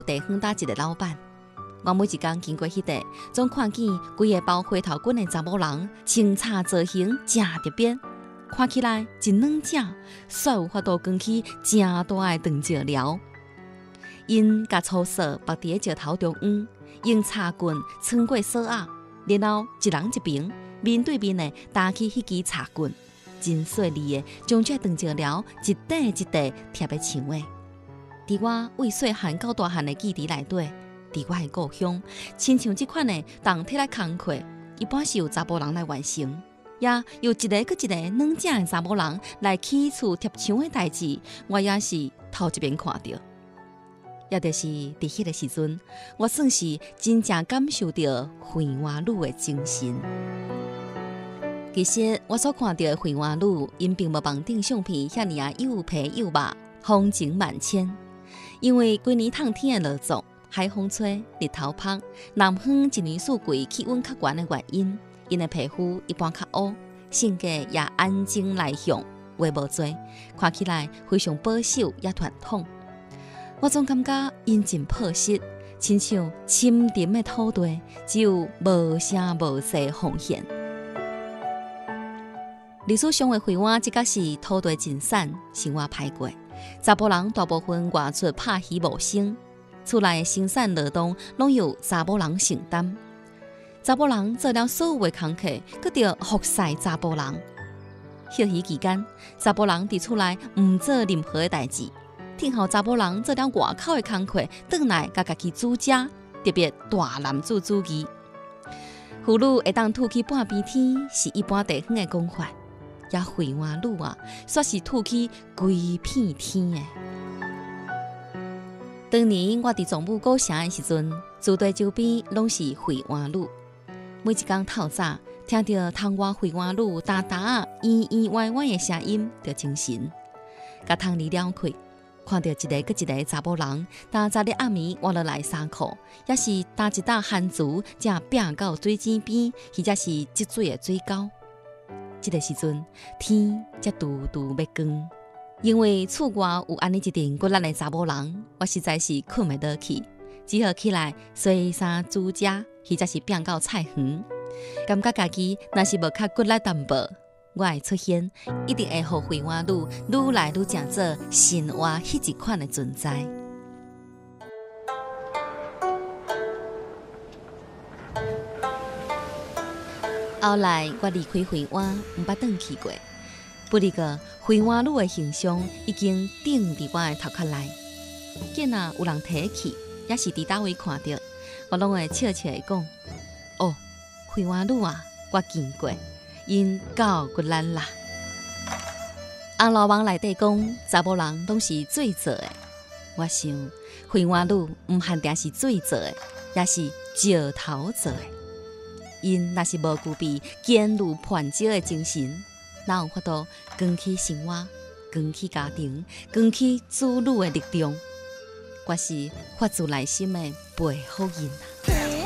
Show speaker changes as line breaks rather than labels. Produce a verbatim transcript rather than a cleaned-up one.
地方打一个老板。我每一天经过迄地，总看见规个包花头滚的查某人，清茶造型正特别，看起来真软正，煞有法度卷起正大的长石寮。因甲粗扫绑伫个石头中央，用茶棍穿过扫压，然后一人一边，面对面的打起迄支茶棍，真细腻的将这长石寮一块一块贴在墙尾。伫我为细汉到大汉的记忆内底，伫我的故乡，亲像即款的重体来工课，一般是由查甫人来完成，也由一个佮一个软正的查某人来起厝贴墙的代志，我也是头一遍看到。也就是伫迄个时阵，我算是真正感受到绘画女的精神。其实我所看到的绘画女，因并无房顶相片遐尔啊又皮又肉，风情万千。因为规年烫天的落足，海风吹，日头晒，南方一年四季气温较悬的原因，因的皮肤一般较乌，性格也安静内向，话无多，看起来非常保守也传统。我总感觉因真朴实，亲像深沉的土地，只有无声无息的奉献。历史上的绘画，即个是土地真产，生活歹过，查甫人大部分外出拍鱼谋生，厝内的生产劳动拢由查某人承担。查某人做了所有的工课，搁着服侍查甫人。休息期间，查甫人伫厝内毋做任何的代志。听候查某人做了外口的工课，转来甲家己煮食，特别大男子主义。妇女会当吐气半边天，是一般地方的讲法。也绘画女啊，煞是吐气规片天的。当年我伫总部古城的时阵，厝地周边拢是绘画女。每一天透早，听到窗外绘画女哒哒圆圆弯弯的声音，就精神。甲窗里了开。看到一个搁一个查某人，搭早日暗暝换落来衫裤，也是搭一搭番薯，正拼到水井边，或者是积水的水沟。这个时阵，天才拄拄要光。因为厝外有安尼一群骨力的查某人，我实在是困袂倒去，只好起来洗衫煮食，或者是拼到菜园。感觉家己若是无较骨力淡薄。我的出现一定会互绘画女愈来愈成做神话迄一款的存在。后来我离开绘画，毋捌转去过。不过绘画女的形象已经定伫我的头壳内。见啊有人提起，也是伫倒位看到，我拢会笑笑地讲：“哦，绘画女啊，我见过。”因够骨力啦！红楼梦内底讲，查某人拢是水做的。我想，绘画女毋限定是水做的，也是石头做的。因若是无具备坚如磐石的精神，哪有法度扛起生活、扛起家庭、扛起子女的力量？我是发自内心的陪好因。